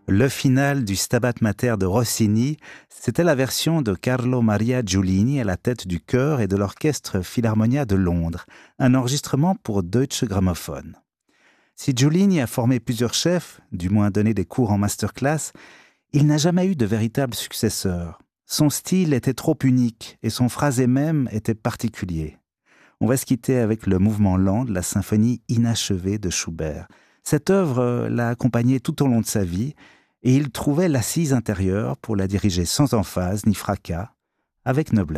Le final du Stabat Mater de Rossini, c'était la version de Carlo Maria Giulini à la tête du chœur et de l'Orchestre Philharmonia de Londres, un enregistrement pour Deutsche Grammophon. Si Giulini a formé plusieurs chefs, du moins donné des cours en masterclass, il n'a jamais eu de véritable successeur. Son style était trop unique et son phrasé même était particulier. On va se quitter avec le mouvement lent de la symphonie inachevée de Schubert. Cette œuvre l'a accompagné tout au long de sa vie et il trouvait l'assise intérieure pour la diriger sans emphase ni fracas, avec noblesse.